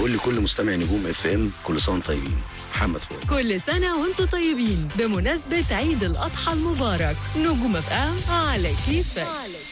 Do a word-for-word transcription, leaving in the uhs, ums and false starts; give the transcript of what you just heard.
بقول لكل مستمع نجوم اف ام كل سنه وانتم طيبين. محمد فؤاد. كل سنة وانتم طيبين بمناسبة عيد الأضحى المبارك. نجوم اف ام على كيفك.